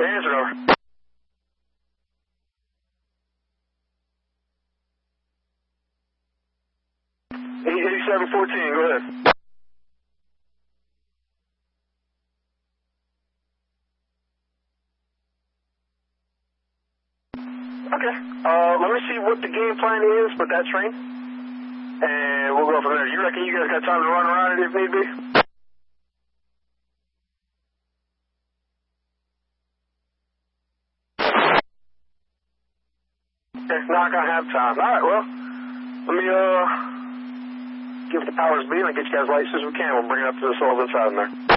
Answer over. 8714, go ahead. Okay. Let me see what the game plan is with that train, and we'll go from there. You reckon you guys got time to run around it if need be? Okay, not gonna have time. All right, well, let me give the powers be and get you guys light as soon as we can. We'll bring it up to the Sullivan side in there.